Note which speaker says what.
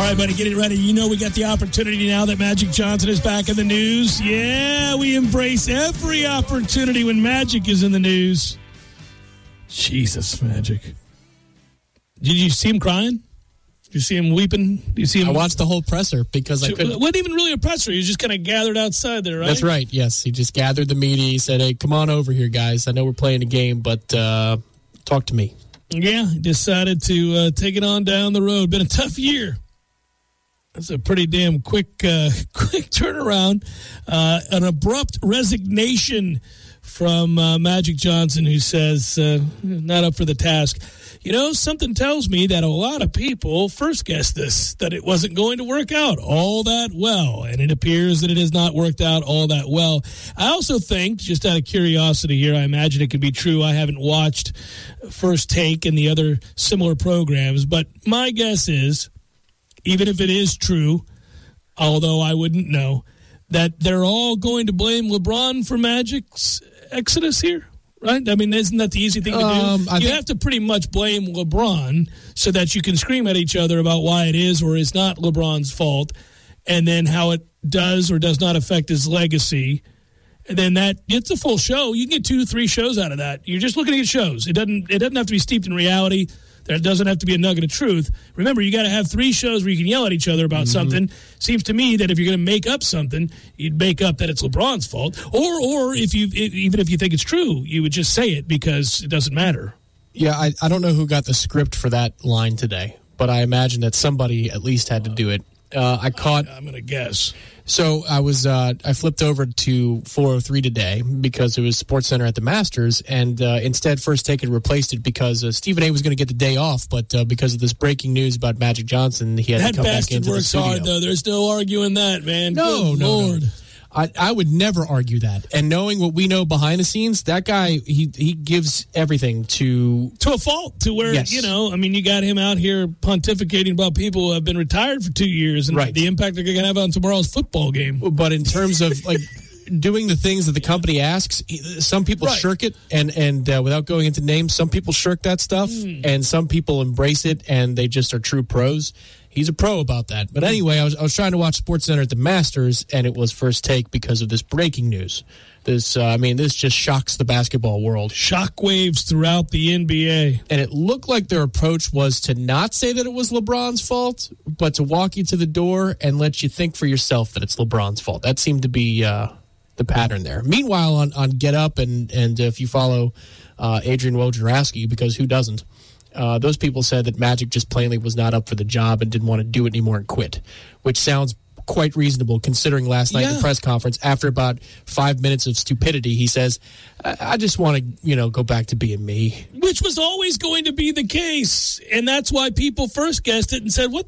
Speaker 1: All right, buddy, get it ready. You know we got the opportunity now that Magic Johnson is back in the news. Yeah, we embrace every opportunity when Magic is in the news. Jesus, Magic. Did you see him crying? Did you see him weeping? Did you see him?
Speaker 2: I watched the whole presser because I couldn't.
Speaker 1: It wasn't even really a presser. He was just kind of gathered outside there, right?
Speaker 2: That's right, yes. He just gathered the media. He said, hey, come on over here, guys. I know we're playing a game, but talk to me.
Speaker 1: Yeah, he decided to take it on down the road. Been a tough year. That's a pretty damn quick turnaround. An abrupt resignation from Magic Johnson, who says not up for the task. You know, something tells me that a lot of people first guessed this, that it wasn't going to work out all that well, and it appears that it has not worked out all that well. I also think, just out of curiosity here, I imagine it could be true. I haven't watched First Take and the other similar programs, but my guess is, even if it is true, although I wouldn't know, that they're all going to blame LeBron for Magic's exodus here. Right? I mean, isn't that the easy thing to do? You have to pretty much blame LeBron so that you can scream at each other about why it is or is not LeBron's fault, and then how it does or does not affect his legacy. And then that gets a full show. You can get 2-3 shows out of that. You're just looking at shows. It doesn't have to be steeped in reality. There doesn't have to be a nugget of truth. Remember, you got to have 3 shows where you can yell at each other about something. Seems to me that if you're going to make up something, you'd make up that it's LeBron's fault. Or even if you think it's true, you would just say it because it doesn't matter.
Speaker 2: Yeah, I don't know who got the script for that line today, but I imagine that somebody at least had to do it. I'm
Speaker 1: going to guess.
Speaker 2: So I flipped over to 403 today because it was SportsCenter at the Masters, and instead First Take had replaced it because Stephen A. was going to get the day off, but because of this breaking news about Magic Johnson, he had to come back into the studio.
Speaker 1: That bastard works hard, though. They're still arguing that, man.
Speaker 2: No,
Speaker 1: Good Lord.
Speaker 2: I would never argue that. And knowing what we know behind the scenes, that guy, he gives everything to
Speaker 1: a fault, to where,
Speaker 2: yes.
Speaker 1: You got him out here pontificating about people who have been retired for 2 years and the impact they're going to have on tomorrow's football game.
Speaker 2: But in terms of, doing the things that the company asks, some people shirk it, and without going into names, some people shirk that stuff, and some people embrace it, and they just are true pros. He's a pro about that. But anyway, I was trying to watch SportsCenter at the Masters, and it was First Take because of this breaking news. This just shocks the basketball world.
Speaker 1: Shockwaves throughout the NBA.
Speaker 2: And it looked like their approach was to not say that it was LeBron's fault, but to walk you to the door and let you think for yourself that it's LeBron's fault. That seemed to be the pattern there. Meanwhile, on Get Up, and if you follow Adrian Wojnarowski, because who doesn't, those people said that Magic just plainly was not up for the job and didn't want to do it anymore and quit, which sounds quite reasonable considering last night in the press conference, after about 5 minutes of stupidity, he says, I just want to, go back to being me.
Speaker 1: Which was always going to be the case. And that's why people first guessed it and said, what